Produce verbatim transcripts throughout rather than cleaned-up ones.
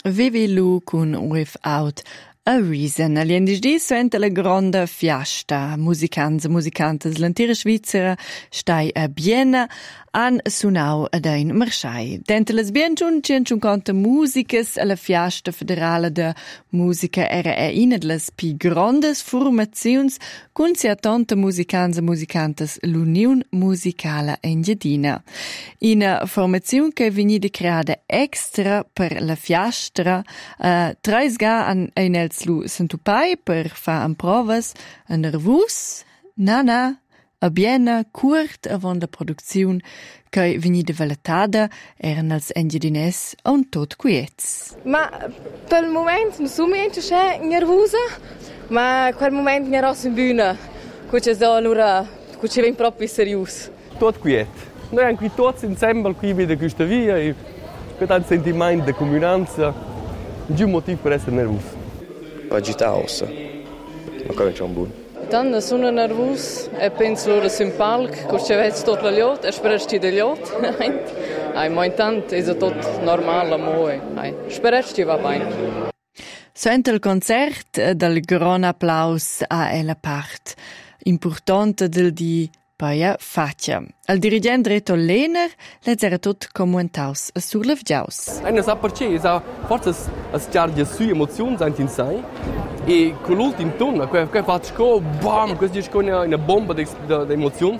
Vivi Lu con Without a Reason. All'endisdì suenta la grande fiasta. Musicanze, musicantes l'intera Svizzera stai a Biena han sunau ad ein marschai. Dente les bienchun cienchun conta musicas alla fiasta federale de musica era e ina de las pi grandes formaziuns cun sia tanta musicanze musicantes l'Union Musicala Engiadina. Ina formaziun che venida creada extra per la fiasta uh, treisga an einels lu Santupai per fa an provas a nervus, nana, a Biena, curt avon la produziun che venida valetada eran als engiadines on tot quiets. Ma per il momento non sono niente nervosa, ma quel momento mi ero in bühne, che so allora che ci ven proprio serius. Tot quiet. Noi siamo qui tutti insieme qui vede questa via e con un sentimento di comunanza, non c'è un motivo per essere nervoso. Agitato, ma come c'è un buon. Dan sono nervus e penso loro sul palco, che c'è vedo tutto l'aiuto, e spero che ti aiuto. Ma intanto è tutto normale, ma spero che va bene. Sente il concert del gran applaus a ella part importante del di Paia Faccia. Il dirigente Reto Lehner le era tot commentaus sur le vgiaus. E non sa perché, sa forse as charge sue emozioni anche in sé e con l'ultimo tono, che che fa sco bam, questo è una una bomba di emozioni.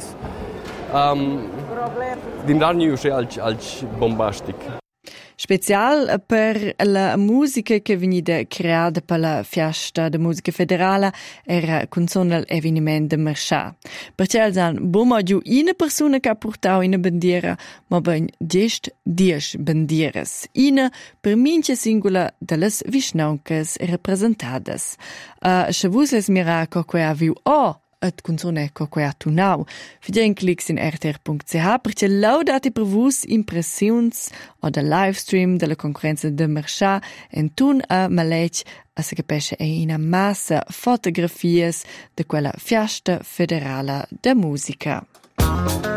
Um, Din darniu che al al bombastic. Special per la musica che venida creata per la fiesta de musica federale era con sonal eveniment de marcia. Perché alzan boma giù una persona che ha portato una bandiera, ma ben gest dies bandieras. Una per mince singola delle visnauncas rappresentadas. A chavus les miraco que aviu oh et canzone co quea tunau. Fidien clics in r t r punct c h perché laudati per vus impressions o da livestream della concorrenza de marcia en tun a malec a se capesce e in massa fotografies de quella fiesta federale de musica.